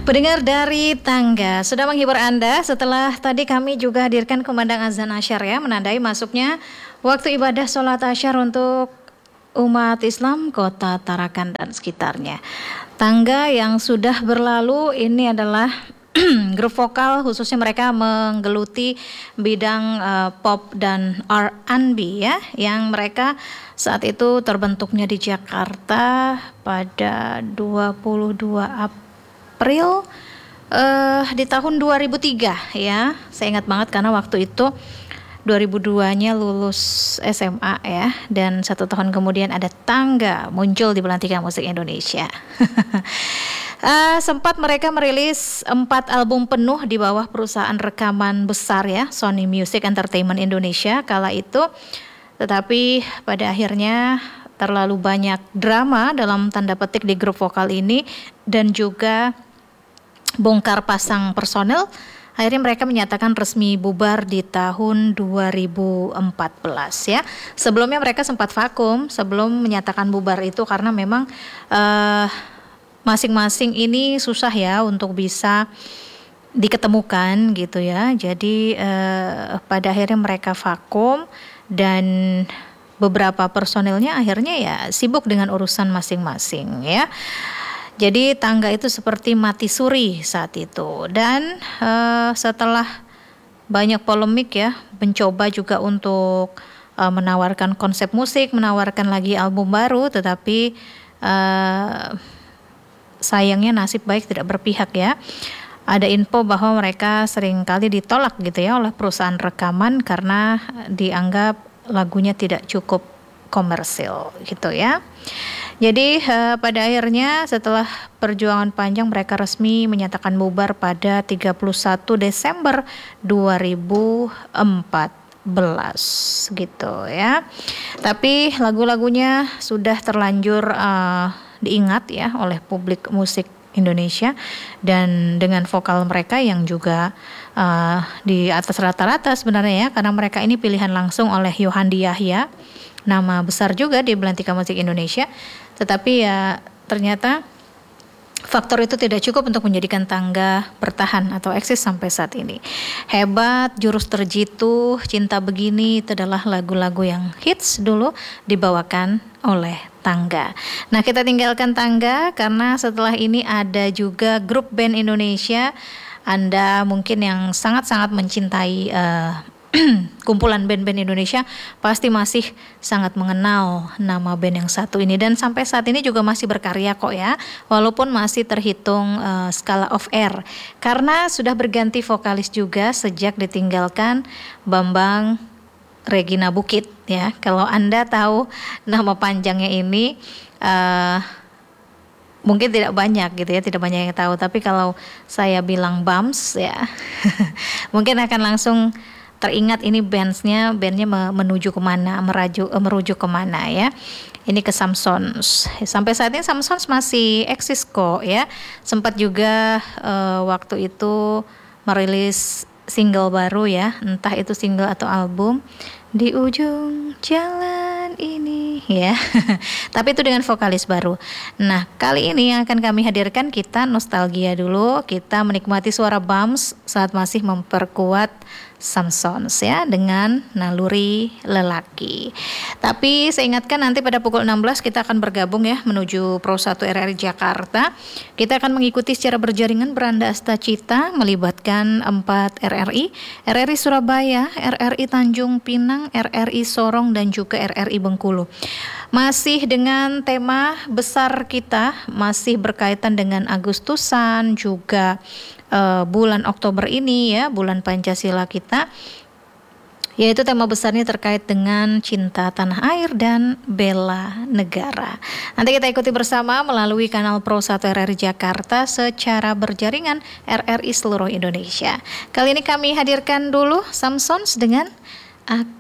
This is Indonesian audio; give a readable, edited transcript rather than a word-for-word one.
Pendengar dari Tangga sudah menghibur Anda setelah tadi kami juga hadirkan kumandang azan asyar ya, menandai masuknya waktu ibadah sholat asyar untuk umat Islam Kota Tarakan dan sekitarnya. Tangga yang sudah berlalu ini adalah grup vokal, khususnya mereka menggeluti bidang pop dan R&B ya, yang mereka saat itu terbentuknya di Jakarta pada 22 April di tahun 2003 ya. Saya ingat banget karena waktu itu 2002-nya lulus SMA ya, dan 1 tahun kemudian ada Tangga muncul di Pelantikan Musik Indonesia. Sempat mereka merilis 4 album penuh di bawah perusahaan rekaman besar ya, Sony Music Entertainment Indonesia kala itu. Tetapi pada akhirnya terlalu banyak drama dalam tanda petik di grup vokal ini dan juga bongkar pasang personel. Akhirnya mereka menyatakan resmi bubar di tahun 2014 ya. Sebelumnya mereka sempat vakum sebelum menyatakan bubar itu karena memang masing-masing ini susah ya untuk bisa diketemukan gitu ya. Jadi pada akhirnya mereka vakum dan beberapa personelnya akhirnya ya sibuk dengan urusan masing-masing ya. Jadi Tangga itu seperti mati suri saat itu. Dan setelah banyak polemik ya, mencoba juga untuk menawarkan konsep musik, menawarkan lagi album baru, tetapi sayangnya nasib baik tidak berpihak ya. Ada info bahwa mereka seringkali ditolak gitu ya oleh perusahaan rekaman karena dianggap lagunya tidak cukup komersil gitu ya. Jadi pada akhirnya setelah perjuangan panjang mereka resmi menyatakan bubar pada 31 Desember 2014 gitu ya. Tapi lagu-lagunya sudah terlanjur diingat ya oleh publik musik Indonesia, dan dengan vokal mereka yang juga di atas rata-rata sebenarnya ya, karena mereka ini pilihan langsung oleh Yohandi Yahya, nama besar juga di Belantika Musik Indonesia. Tetapi ya ternyata faktor itu tidak cukup untuk menjadikan Tangga bertahan atau eksis sampai saat ini. Hebat, Jurus Terjitu, Cinta Begini, itu adalah lagu-lagu yang hits dulu dibawakan oleh Tangga. Nah, kita tinggalkan Tangga karena setelah ini ada juga grup band Indonesia. Anda mungkin yang sangat-sangat mencintai kumpulan band-band Indonesia pasti masih sangat mengenal nama band yang satu ini, dan sampai saat ini juga masih berkarya kok ya, walaupun masih terhitung skala off air karena sudah berganti vokalis juga sejak ditinggalkan Bambang Regina Bukit ya. Kalau Anda tahu nama panjangnya ini mungkin tidak banyak gitu ya, tidak banyak yang tahu, tapi kalau saya bilang Bams ya mungkin akan langsung teringat ini bandnya menuju kemana, merujuk kemana ya. Ini ke Samsons. Sampai saat ini Samsons masih eksis kok ya. Sempat juga waktu itu merilis single baru ya, entah itu single atau album, Di Ujung Jalan Ini ya. Tapi itu dengan vokalis baru. Nah, kali ini yang akan kami hadirkan, kita nostalgia dulu, kita menikmati suara Bams saat masih memperkuat Samsons ya dengan Naluri Lelaki. Tapi saya ingatkan nanti pada pukul 16 kita akan bergabung ya menuju Pro 1 RRI Jakarta. Kita akan mengikuti secara berjaringan Beranda Astacita melibatkan 4 RRI, RRI Surabaya, RRI Tanjung Pinang, RRI Sorong dan juga RRI Bengkulu. Masih dengan tema besar kita, masih berkaitan dengan Agustusan juga bulan Oktober ini ya, bulan Pancasila kita, yaitu tema besarnya terkait dengan cinta tanah air dan bela negara. Nanti kita ikuti bersama melalui kanal Pro 1 RRI Jakarta secara berjaringan RRI seluruh Indonesia. Kali ini kami hadirkan dulu Samsons dengan